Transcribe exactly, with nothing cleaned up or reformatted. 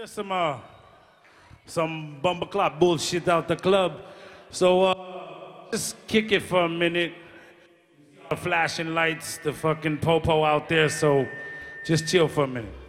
There's some uh, some bumbleclot bullshit out the club. So uh, just kick it for a minute. The flashing lights, the fucking popo out there. So just chill for a minute.